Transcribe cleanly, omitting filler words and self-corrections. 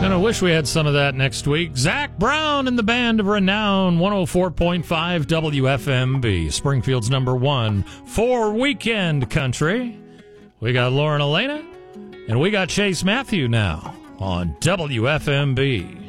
And I wish we had some of that next week. Zach Brown and the Band of Renown, 104.5 WFMB, Springfield's number one for Weekend Country. We got Lauren Elena, and we got Chase Matthew now on WFMB.